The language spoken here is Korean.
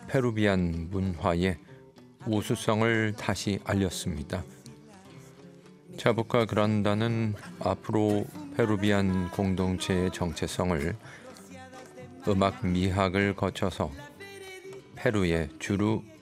페루비안 문화의 우수성을 다시 알렸습니다. 자부카 그란다는 앞으로 페루비안 공동체의 정체성을 음악 미학을 거쳐서 페루의 주류